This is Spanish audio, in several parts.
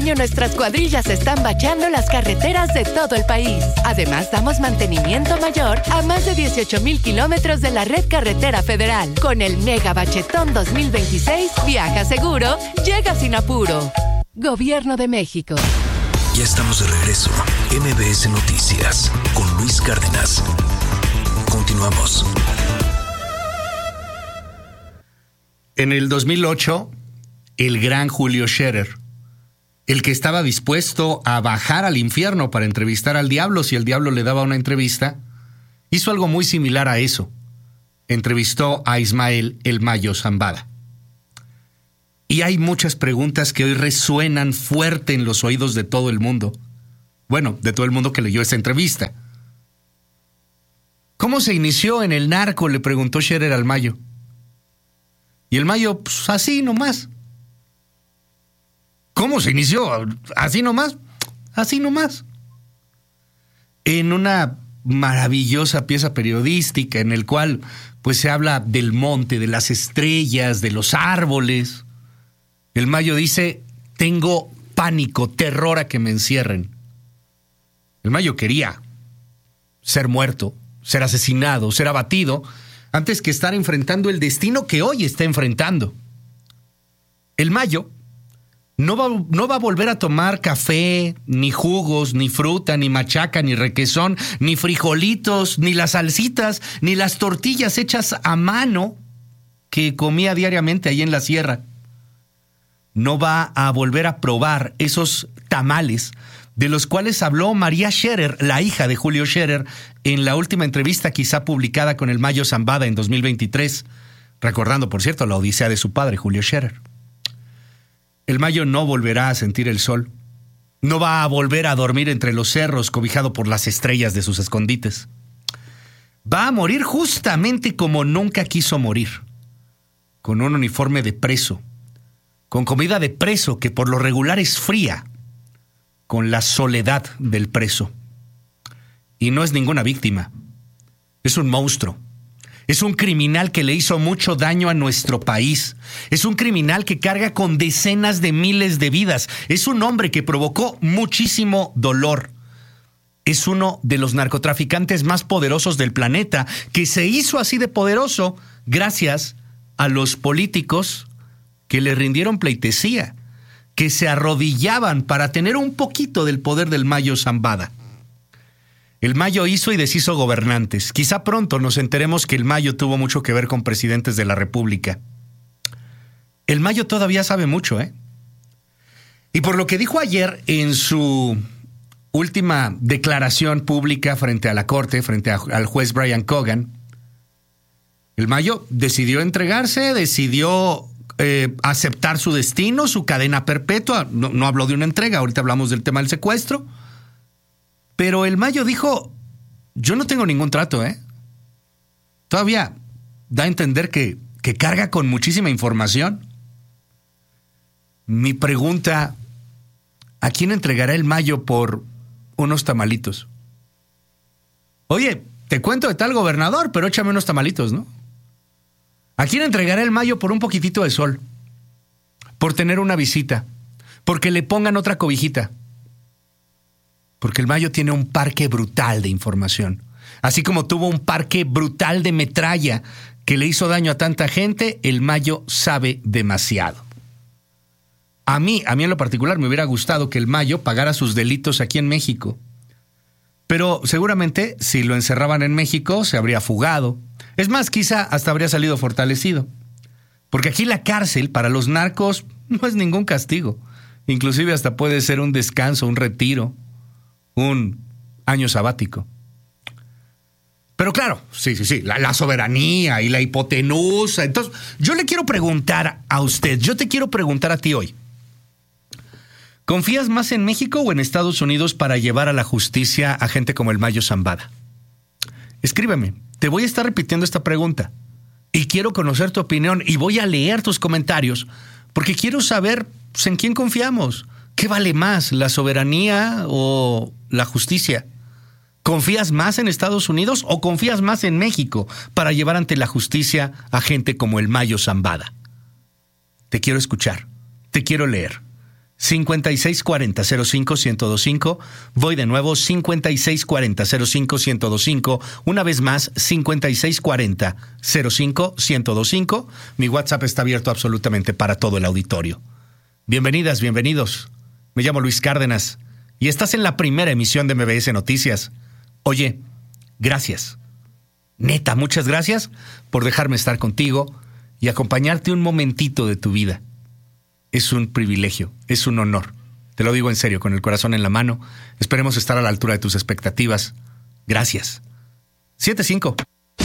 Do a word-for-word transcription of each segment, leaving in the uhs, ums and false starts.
año nuestras cuadrillas están bacheando las carreteras de todo el país. Además, damos mantenimiento mayor a más de dieciocho mil kilómetros de la red carretera federal. Con el Mega Bachetón dos mil veintiséis, viaja seguro, llega sin apuro. Gobierno de México. Ya estamos de regreso. M B S Noticias con Luis Cárdenas. Continuamos. En el dos mil ocho, el gran Julio Scherer, el que estaba dispuesto a bajar al infierno para entrevistar al diablo si el diablo le daba una entrevista, hizo algo muy similar a eso. Entrevistó a Ismael El Mayo Zambada. Y hay muchas preguntas que hoy resuenan fuerte en los oídos de todo el mundo. Bueno, de todo el mundo que leyó esa entrevista. ¿Cómo se inició en el narco?, le preguntó Scherer al Mayo. Y el Mayo, pues así nomás. ¿Cómo se inició? ¿Así nomás? Así nomás. En una maravillosa pieza periodística en el cual pues se habla del monte, de las estrellas, de los árboles. El Mayo dice, tengo pánico, terror a que me encierren. El Mayo quería ser muerto, ser asesinado, ser abatido, antes que estar enfrentando el destino que hoy está enfrentando. El Mayo no va, no va a volver a tomar café, ni jugos, ni fruta, ni machaca, ni requesón, ni frijolitos, ni las salsitas, ni las tortillas hechas a mano que comía diariamente ahí en la sierra. No va a volver a probar esos tamales de los cuales habló María Scherer, la hija de Julio Scherer, en la última entrevista quizá publicada con el Mayo Zambada en dos mil veintitrés, recordando, por cierto, la odisea de su padre, Julio Scherer. El Mayo no volverá a sentir el sol, no va a volver a dormir entre los cerros cobijado por las estrellas de sus escondites. Va a morir justamente como nunca quiso morir, con un uniforme de preso, con comida de preso que por lo regular es fría, con la soledad del preso. Y no es ninguna víctima, es un monstruo. Es un criminal que le hizo mucho daño a nuestro país. Es un criminal que carga con decenas de miles de vidas. Es un hombre que provocó muchísimo dolor. Es uno de los narcotraficantes más poderosos del planeta, que se hizo así de poderoso gracias a los políticos que le rindieron pleitesía, que se arrodillaban para tener un poquito del poder del Mayo Zambada. El Mayo hizo y deshizo gobernantes. Quizá pronto nos enteremos que el Mayo tuvo mucho que ver con presidentes de la República. El Mayo todavía sabe mucho, ¿eh? Y por lo que dijo ayer en su última declaración pública frente a la Corte, frente a, al juez Brian Cogan, el Mayo decidió entregarse, decidió eh, aceptar su destino, su cadena perpetua. No, no habló de una entrega, ahorita hablamos del tema del secuestro. Pero el Mayo dijo, yo no tengo ningún trato, ¿eh? Todavía da a entender que, que carga con muchísima información. Mi pregunta, ¿a quién entregará el Mayo por unos tamalitos? Oye, te cuento de tal gobernador, pero échame unos tamalitos, ¿no? ¿A quién entregará el Mayo por un poquitito de sol? Por tener una visita, porque le pongan otra cobijita. Porque el Mayo tiene un parque brutal de información. Así como tuvo un parque brutal de metralla que le hizo daño a tanta gente, el Mayo sabe demasiado. A mí, a mí en lo particular me hubiera gustado que el Mayo pagara sus delitos aquí en México. Pero seguramente si lo encerraban en México se habría fugado. Es más, quizá hasta habría salido fortalecido. Porque aquí la cárcel para los narcos no es ningún castigo. Inclusive hasta puede ser un descanso, un retiro, un año sabático. Pero claro, sí, sí, sí, la, la soberanía y la hipotenusa. Entonces, yo le quiero preguntar a usted, yo te quiero preguntar a ti hoy. ¿Confías más en México o en Estados Unidos para llevar a la justicia a gente como el Mayo Zambada? Escríbeme, te voy a estar repitiendo esta pregunta y quiero conocer tu opinión y voy a leer tus comentarios porque quiero saber pues, en quién confiamos. ¿Qué vale más, la soberanía o la justicia? ¿Confías más en Estados Unidos o confías más en México para llevar ante la justicia a gente como el Mayo Zambada? Te quiero escuchar, te quiero leer. cincuenta y seis cuarenta cero cinco uno dos cinco. Voy de nuevo, cincuenta y seis cuarenta cero cinco uno dos cinco. Una vez más, cincuenta y seis cuarenta cero cinco uno dos cinco. Mi WhatsApp está abierto absolutamente para todo el auditorio. Bienvenidas, bienvenidos. Me llamo Luis Cárdenas y estás en la primera emisión de M B S Noticias. Oye, gracias. Neta, muchas gracias por dejarme estar contigo y acompañarte un momentito de tu vida. Es un privilegio, es un honor. Te lo digo en serio, con el corazón en la mano. Esperemos estar a la altura de tus expectativas. Gracias. siete cinco.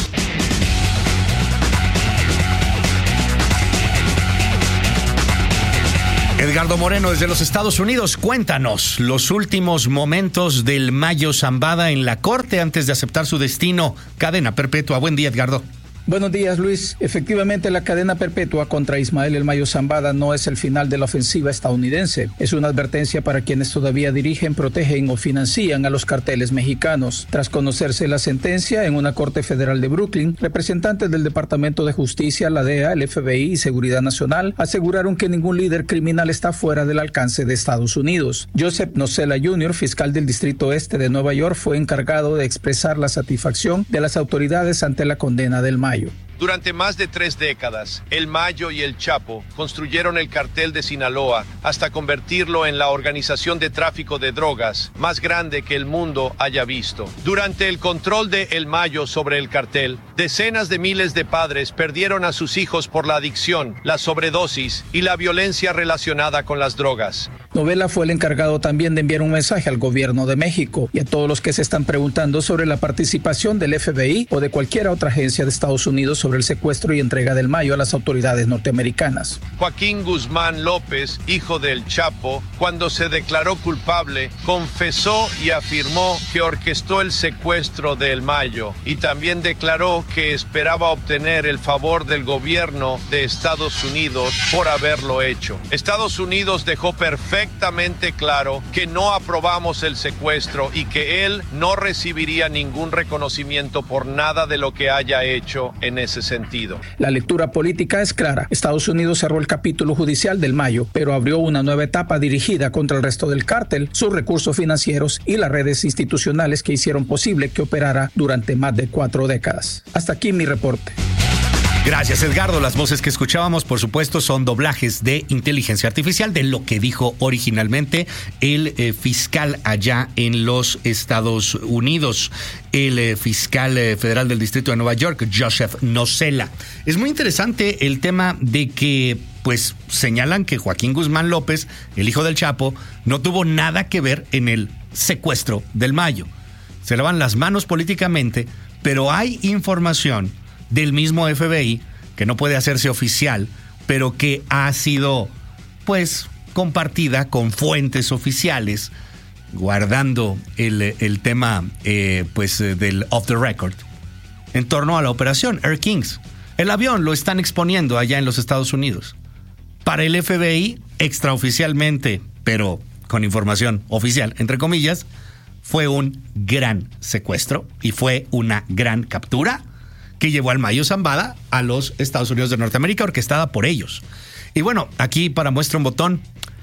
Edgardo Moreno desde los Estados Unidos, cuéntanos los últimos momentos del Mayo Zambada en la corte antes de aceptar su destino. Cadena perpetua. Buen día, Edgardo. Buenos días, Luis. Efectivamente, la cadena perpetua contra Ismael El Mayo Zambada no es el final de la ofensiva estadounidense. Es una advertencia para quienes todavía dirigen, protegen o financian a los carteles mexicanos. Tras conocerse la sentencia en una corte federal de Brooklyn, representantes del Departamento de Justicia, la D E A, el F B I y Seguridad Nacional aseguraron que ningún líder criminal está fuera del alcance de Estados Unidos. Joseph Nocella junior, fiscal del Distrito Este de Nueva York, fue encargado de expresar la satisfacción de las autoridades ante la condena del Mayo. Durante más de tres décadas, El Mayo y El Chapo construyeron el cartel de Sinaloa hasta convertirlo en la organización de tráfico de drogas más grande que el mundo haya visto. Durante el control de El Mayo sobre el cartel, decenas de miles de padres perdieron a sus hijos por la adicción, la sobredosis y la violencia relacionada con las drogas. Novela fue el encargado también de enviar un mensaje al gobierno de México y a todos los que se están preguntando sobre la participación del F B I o de cualquier otra agencia de Estados Unidos sobre el secuestro y entrega del Mayo a las autoridades norteamericanas. Joaquín Guzmán López, hijo del Chapo, cuando se declaró culpable, confesó y afirmó que orquestó el secuestro de El Mayo y también declaró que esperaba obtener el favor del gobierno de Estados Unidos por haberlo hecho. Estados Unidos dejó perfectamente claro que no aprobamos el secuestro y que él no recibiría ningún reconocimiento por nada de lo que haya hecho en ese sentido. La lectura política es clara. Estados Unidos cerró el capítulo judicial del Mayo, pero abrió una nueva etapa dirigida contra el resto del cártel, sus recursos financieros y las redes institucionales que hicieron posible que operara durante más de cuatro décadas. Hasta aquí mi reporte. Gracias, Edgardo. Las voces que escuchábamos, por supuesto, son doblajes de inteligencia artificial de lo que dijo originalmente el eh, fiscal allá en los Estados Unidos, el eh, fiscal eh, federal del Distrito de Nueva York, Joseph Nocella. Es muy interesante el tema de que, pues, señalan que Joaquín Guzmán López, el hijo del Chapo, no tuvo nada que ver en el secuestro del Mayo. Se lavan las manos políticamente, pero hay información del mismo F B I, que no puede hacerse oficial, pero que ha sido, pues, compartida con fuentes oficiales, guardando el, el tema, eh, pues, del off the record, en torno a la operación Air Kings. El avión lo están exponiendo allá en los Estados Unidos. Para el F B I, extraoficialmente, pero con información oficial, entre comillas, fue un gran secuestro y fue una gran captura que llevó al Mayo Zambada a los Estados Unidos de Norteamérica, orquestada por ellos. Y bueno, aquí para muestra un botón.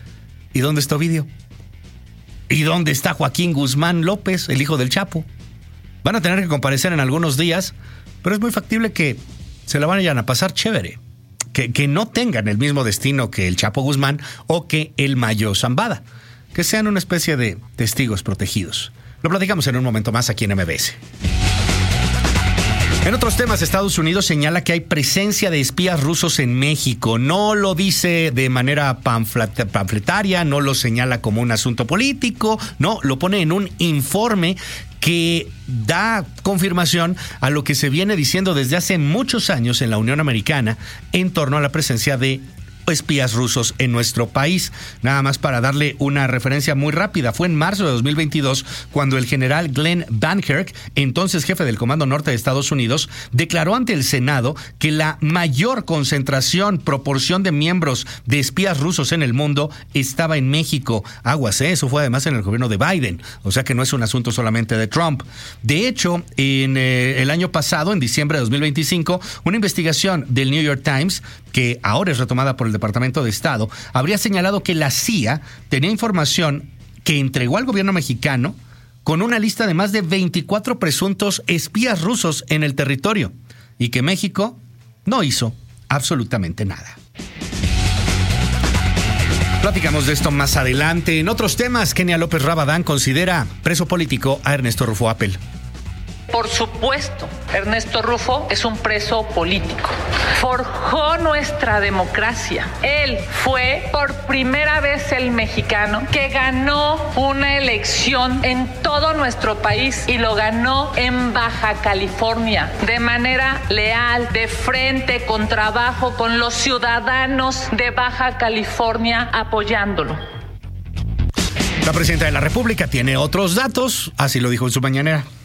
¿Y dónde está Ovidio? ¿Y dónde está Joaquín Guzmán López, el hijo del Chapo? Van a tener que comparecer en algunos días, pero es muy factible que se la vayan a pasar chévere. Que, que no tengan el mismo destino que el Chapo Guzmán o que el Mayo Zambada. Que sean una especie de testigos protegidos. Lo platicamos en un momento más aquí en M B S. En otros temas, Estados Unidos señala que hay presencia de espías rusos en México. No lo dice de manera panflet- panfletaria, no lo señala como un asunto político, no, lo pone en un informe que da confirmación a lo que se viene diciendo desde hace muchos años en la Unión Americana en torno a la presencia de espías rusos en nuestro país. Nada más para darle una referencia muy rápida, fue en marzo de dos mil veintidós cuando el general Glenn Van Herk, entonces jefe del Comando Norte de Estados Unidos, declaró ante el Senado que la mayor concentración, proporción de miembros de espías rusos en el mundo estaba en México. Aguas, ¿eh? Eso fue además en el gobierno de Biden, o sea que no es un asunto solamente de Trump. De hecho, en eh, el año pasado, en diciembre de dos mil veinticinco, una investigación del New York Times, que ahora es retomada por el Departamento de Estado, habría señalado que la C I A tenía información que entregó al gobierno mexicano con una lista de más de veinticuatro presuntos espías rusos en el territorio y que México no hizo absolutamente nada. Platicamos de esto más adelante. En otros temas, Kenia López Rabadán considera preso político a Ernesto Rufo Appel. Por supuesto, Ernesto Rufo es un preso político. Forjó nuestra democracia. Él fue por primera vez el mexicano que ganó una elección en todo nuestro país y lo ganó en Baja California de manera leal, de frente, con trabajo, con los ciudadanos de Baja California apoyándolo. La presidenta de la República tiene otros datos, así lo dijo en su mañanera.